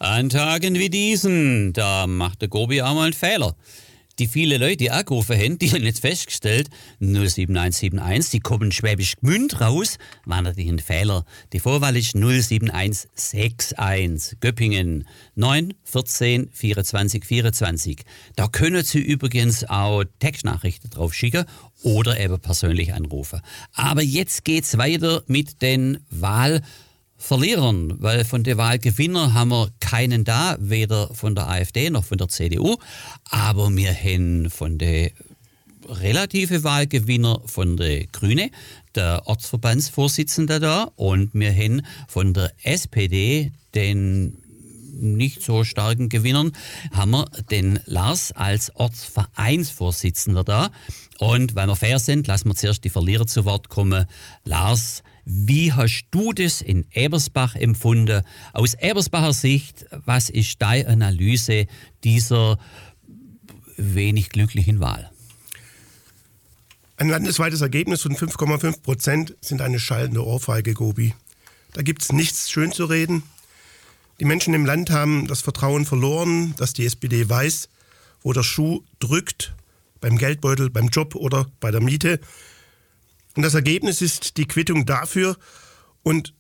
An Tagen wie diesen, da macht der Gobi auch mal einen Fehler. Die viele Leute, die angerufen haben, die haben jetzt festgestellt, 07171, die kommen Schwäbisch Gmünd raus, war natürlich ein Fehler. Die Vorwahl ist 07161, Göppingen, 9 14 24 24. Da können Sie übrigens auch Textnachrichten drauf schicken oder eben persönlich anrufen. Aber jetzt geht's weiter mit den Wahlverlierern, weil von den Wahlgewinnern haben wir keinen da, weder von der AfD noch von der CDU, aber wir haben von den relative Wahlgewinner von der Grüne, der Ortsverbandsvorsitzende da, und wir haben von der SPD den nicht so starken Gewinnern, haben wir den Lars als Ortsvereinsvorsitzender da. Und weil wir fair sind, lassen wir zuerst die Verlierer zu Wort kommen. Lars, wie hast du das in Ebersbach empfunden? Aus Ebersbacher Sicht, was ist deine Analyse dieser wenig glücklichen Wahl? Ein landesweites Ergebnis von 5,5% sind eine schallende Ohrfeige, Gobi. Da gibt's nichts schön zu reden. Die Menschen im Land haben das Vertrauen verloren, dass die SPD weiß, wo der Schuh drückt, beim Geldbeutel, beim Job oder bei der Miete. Und das Ergebnis ist die Quittung dafür. Und